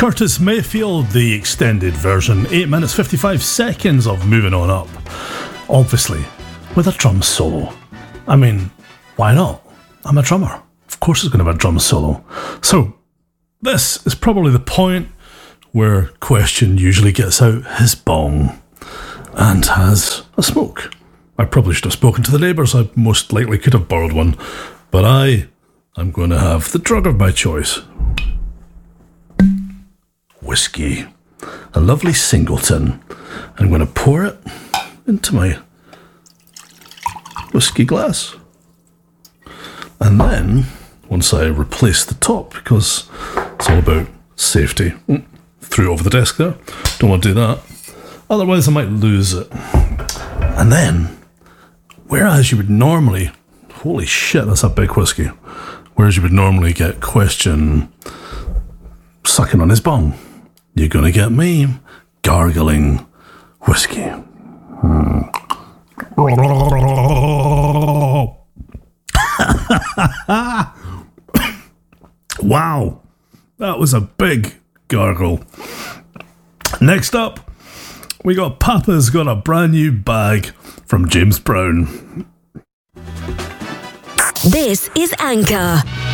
Curtis Mayfield, the extended version, 8 minutes 55 seconds of Moving On Up. Obviously, with a drum solo. I mean, why not? I'm a drummer. Of course it's going to have a drum solo. So, this is probably the point where Question usually gets out his bong and has a smoke. I probably should have spoken to the neighbours. I most likely could have borrowed one. But I'm going to have the drug of my choice. Whiskey. A lovely singleton. I'm going to pour it into my whiskey glass. And then, once I replace the top, because it's all about safety, threw it over the desk there. Don't want to do that. Otherwise, I might lose it. And then, whereas you would normally, holy shit, that's a big whiskey. Whereas you would normally get Question sucking on his bung, you're going to get me gargling whiskey. Wow, that was a big gargle. Next up, we got Papa's got a brand new bag from James Brown. This is Anchor.